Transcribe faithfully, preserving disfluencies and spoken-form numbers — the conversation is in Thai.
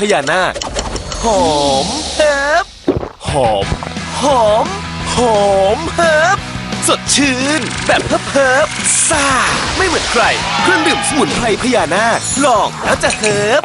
ญานาคหอมเฮิบหอมหอมหอมเฮิบสดชื่นแบบเฮิบเฮิบซ่าไม่เหมือนใครเครื่องดื่มสมุนไพรพญานาคลองแล้วจะเฮิบ